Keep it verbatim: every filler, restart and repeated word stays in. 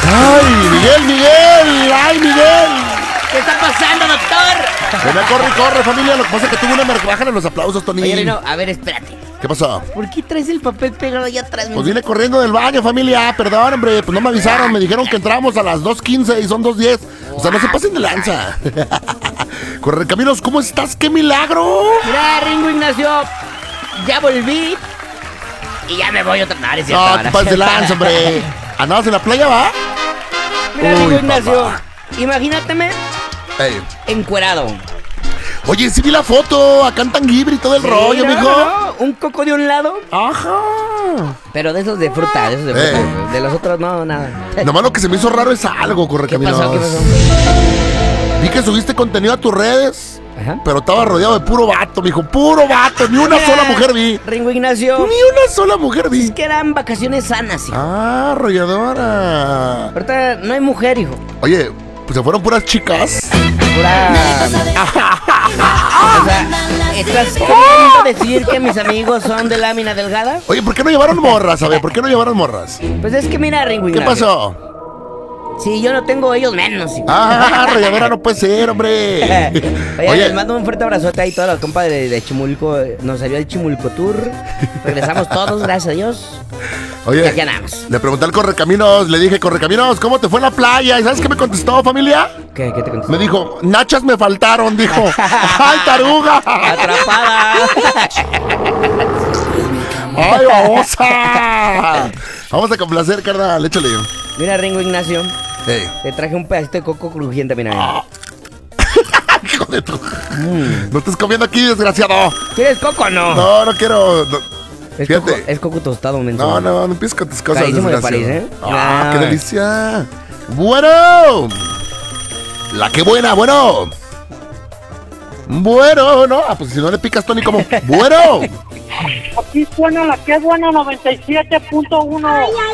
¡Ay, Miguel, Miguel! ¡Ay, Miguel! ¿Qué está pasando, doctor? Ven a corre, corre, familia. Lo que pasa es que tuvo una merca. Bájale los aplausos, Tony. Oye, no, a ver, espérate. ¿Qué pasó? ¿Por qué traes el papel pegado allá atrás? Pues vine corriendo del baño, familia. Perdón, hombre. Pues no me avisaron. Me dijeron que entrábamos a las dos quince y son dos diez. O sea, no se pasen de lanza. Correcaminos, ¿cómo estás? ¡Qué milagro! Mira, Ringo Ignacio, ya volví y ya me voy otra vez. No, te pases de lanza, hombre. ¿Andabas en la playa, va? Mira, Uy, Ringo Ignacio, papá. imagínateme Ey. encuerado. Oye, sí vi la foto. Acá en Tanguibri y todo el Sí, rollo, no, mijo. no, un coco de un lado, Ajá. pero de esos de fruta, de esos de fruta. Eh. De los otros, no, nada. Nomás lo que se me hizo raro es algo, ¿Qué Correcaminos. pasó? ¿Qué pasó? Vi que subiste contenido a tus redes, Ajá. pero estaba rodeado de puro vato, mijo. Puro vato. Ni una Mira, sola mujer vi. Ringo Ignacio, Ni una sola mujer es vi. que eran vacaciones sanas, hijo. Ah, arrolladora. Ahorita no hay mujer, hijo. Oye, pues se fueron puras chicas. Pura... O sea, ¿estás queriendo decir que mis amigos son de lámina delgada? Oye, ¿por qué no llevaron morras? A ver, ¿por qué no llevaron morras? Pues es que mira, Ringo ¿Qué Ignacio. pasó? Si yo no tengo, ellos menos, hijo. Ah, arrolladora no puede ser, hombre. Oye, les mando un fuerte abrazote ahí, toda la compa de, de Chimulco. Nos salió el Chimulco Tour. Regresamos todos, gracias a Dios. Oye, Y aquí andamos. le pregunté al Correcaminos, le dije, Correcaminos, ¿cómo te fue en la playa? ¿Y sabes qué me contestó, familia? ¿Qué, qué te contestó? Me dijo, nachas me faltaron, dijo. ¡Ay, taruga! Atrapada. ¡Ay, babosa! Vamos a complacer, carnal, échale. Mira, Ringo Ignacio, Hey. te traje un pedacito de coco crujiente, mira. mira. Hijo de tu... No estés comiendo aquí, desgraciado. ¿Quieres coco o no? No, no quiero... no. Es Fíjate. coco, es coco tostado, menso. No, no, no empieces con tus cosas, Carísimo de desgraciado. París, ¿eh? ¡Ah, Ah. qué delicia! ¡Bueno! La que buena, bueno. Bueno, no, ah, pues si no le picas, Tony, como... ¡Bueno! Aquí suena la que buena noventa y siete punto uno.